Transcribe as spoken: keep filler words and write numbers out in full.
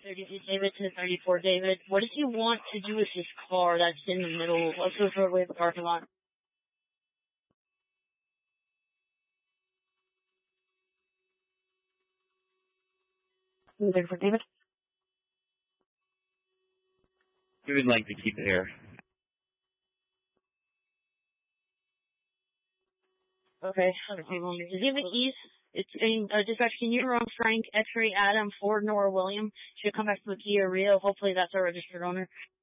thirty-two David to thirty-four David. What does he want to do with his car that's in the middle of the roadway of the parking lot? thirty-four David? We would like to keep it here. Okay, does he have the keys? It's in, uh, dispatch, can you run Frank, X-ray, Adam, Ford, Nora, William? Should come back to the Kia Rio. Hopefully that's our registered owner.